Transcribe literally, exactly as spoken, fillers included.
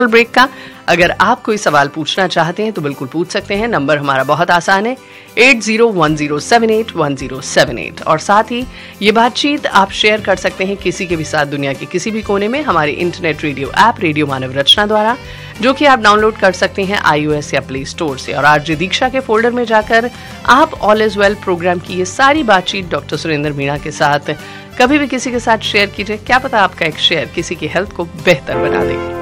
Break का। अगर आप कोई सवाल पूछना चाहते हैं तो बिल्कुल पूछ सकते हैं। नंबर हमारा बहुत आसान है, eight zero one zero seven eight one zero seven eight. और साथ ही ये बातचीत आप शेयर कर सकते हैं किसी के भी साथ दुनिया के किसी भी कोने में हमारे इंटरनेट रेडियो ऐप रेडियो मानव रचना द्वारा, जो कि आप डाउनलोड कर सकते हैं आईओएस या प्ले स्टोर से। और आरजे दीक्षा के फोल्डर में जाकर आप ऑल इज वेल प्रोग्राम की ये सारी बातचीत डॉक्टर सुरेंद्र मीणा के साथ कभी भी किसी के साथ शेयर कीजिए। क्या पता आपका एक शेयर किसी की हेल्थ को बेहतर बना दे।